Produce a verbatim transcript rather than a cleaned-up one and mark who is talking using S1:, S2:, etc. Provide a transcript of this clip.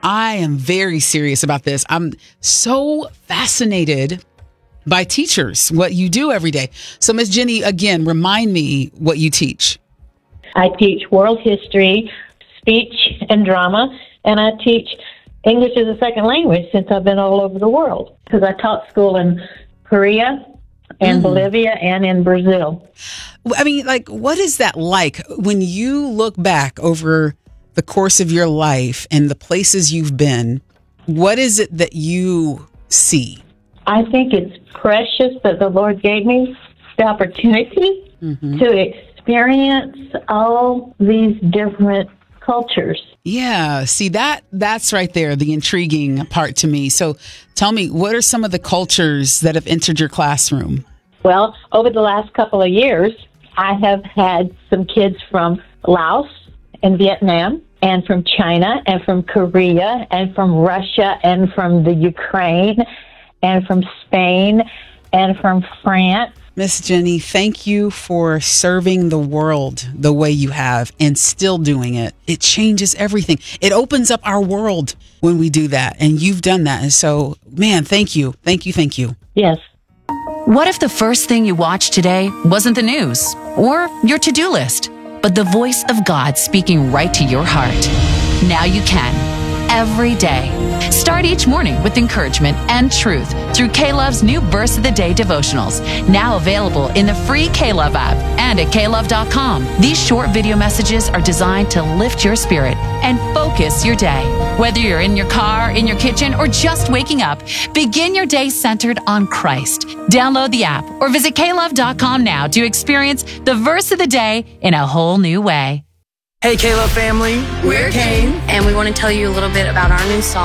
S1: I am very serious about this. I'm so fascinated by teachers, what you do every day. So, Miss Jenny, again, remind me what you teach.
S2: I teach world history, speech, and drama, and I teach English as a second language since I've been all over the world, because I taught school in Korea and mm. Bolivia and in Brazil.
S1: I mean, like, what is that like when you look back over the course of your life and the places you've been? What is it that you see?
S2: I think it's precious that the Lord gave me the opportunity mm-hmm. to experience all these different cultures.
S1: Yeah, see, that that's right there, the intriguing part to me. So tell me, what are some of the cultures that have entered your classroom?
S2: Well, over the last couple of years, I have had some kids from Laos and Vietnam, and from China, and from Korea, and from Russia, and from the Ukraine, and from Spain, and from France.
S1: Miss Jenny, thank you for serving the world the way you have and still doing it. It changes everything. It opens up our world when we do that, and you've done that. And so, man, thank you. Thank you. Thank you.
S2: Yes.
S3: What if the first thing you watched today wasn't the news or your to-do list, but the voice of God speaking right to your heart? Now you can, every day. Start each morning with encouragement and truth through K-Love's new Verse of the Day devotionals, now available in the free K-Love app and at K Love dot com. These short video messages are designed to lift your spirit and focus your day. Whether you're in your car, in your kitchen, or just waking up, begin your day centered on Christ. Download the app or visit K Love dot com now to experience the Verse of the Day in a whole new way.
S4: Hey, K-Love family, we're Kane,
S5: and we want to tell you a little bit about our new song.